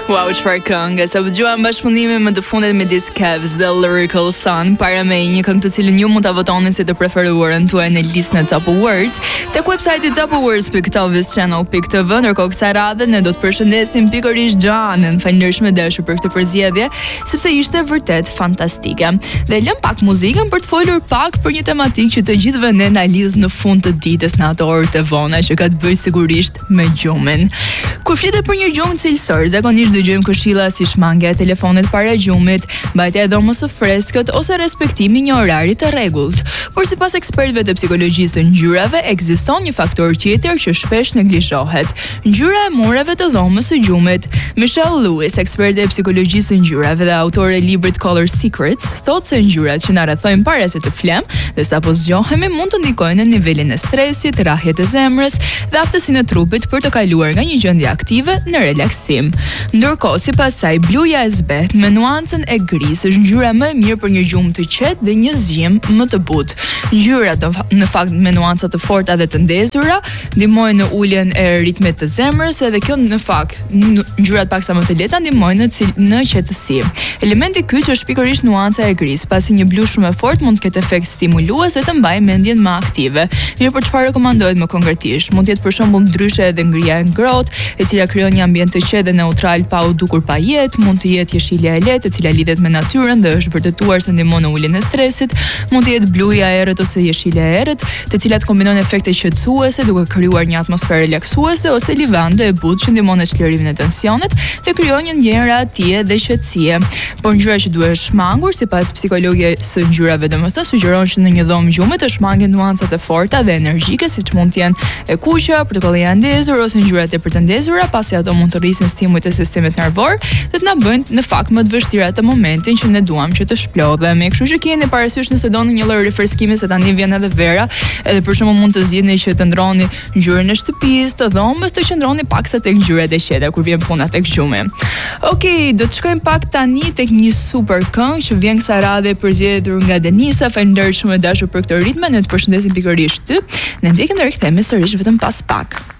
Wow, çfarë këngë. Sa dëgjuam bashkëpundimin më të fundit midis Cavs dhe Lyrical Sun, para me një këngë të cilën ju mund ta votoni si të preferuarën tuaj në listën e Top Awards tek websajti topawards.tovischannel.tv. Ndërkohë kësaj radhe ne do të përshëndesim pikërisht Gjanën, falënderojmë dashur për këtë përzgjedhje, sepse ishte vërtet fantastike. Dhe lëm pak muzikën për të folur pak për një tematikë që të gjithëve ne na lidh në fund të ditës në ato orët e vona që ka të bëjë sigurisht me gjumin. Kur flitet për një gjumë cilësor, zakonisht dëgjojmë këshilla si shmangja e telefonit para gjumit, mbajtja e dhomës së freskët ose respektimi një orari të rregullt. Por sipas ekspertëve të psikologjisë së ngjyrave, ekziston një faktor tjetër që shpesh neglizhohet: ngjyra e mureve të dhomës së gjumit. Michelle Lewis, eksperte e psikologjisë së ngjyrave dhe autore e librit Color Secrets, thotë se ngjyrat që na rrethojnë para se të flem dhe sapo zgjohemi mund të ndikojnë në nivelin e stresit, rrahjet e zemrës dhe aftësinë e trupit për të kaluar nga një gjendje aktive në relaksim. Ndërkohë, sipas saj, bluja e zbehtë me nuancën e grisë është ngjyra më e mirë për një gjumë të qetë dhe një zgjim më të butë. Ngjyrat në fakt me nuanca të forta dhe të ndezura ndihmojnë në uljen e ritmit të zemrës, edhe kjo në fakt ngjyrat paksa më të lehta ndihmojnë në qetësi. Elementi kyç është pikërisht nuanca e grisë, pasi një blu shumë e fortë mund të ketë efekt stimulues dhe të mbajë mendjen më aktive. Mirë, por çfarë rekomandohet më konkretisht? Mund të jetë për shembull ndryshe edhe ngrija e ngrohtë, e cila krijon një ambient të qetë dhe neutral pa u dukur pa jetë. Mund të jetë jeshilja e lehtë, e cila lidhet me natyrën dhe është vërtetuar se ndihmon në uljen e stresit. Mund të jetë bluja e errët ose jeshilja e errët, të cilat kombinojnë efekte qetësuese duke krijuar një atmosferë relaksuese, ose livando e butë që ndihmon në çlirimin e tensionit dhe krijon një ndjenjë rahatësie dhe qetësie. Por ngjyra që duhet shmangur, sipas psikologjisë së ngjyrave, domethënë sugjeron që në një dhomë gjume të shmangen nuancat e forta dhe energjike, siç mund të jenë e kuqja, portokallia e ndezur ose ngjyrat e përtendezura, pasi ato mund të rrisin stimujt e sistemit nervor dhe të na bëjnë në fakt më të vështirë atë momentin që ne duam që të shplodhemi. Kështu që keni parasysh nëse doni një lloj rifreskimi, se tani vjen edhe vera, edhe për shembull mund të zgjidhni që të ndroni ngjyrën e shtëpisë, të dhomës, të qëndroni paksa tek ngjyrat e qeta kur vjen puna tek gjumi. Okej, do të shkojmë pak tani tek një super këngë që vjen kësaj radhe përzgjedhur nga Denisa. Faleminderit shumë e dashur për këtë ritme. Ne të përshëndesim pikërisht ty. Ne ndjekim dhe rikthehemi sërish vetëm pas pak.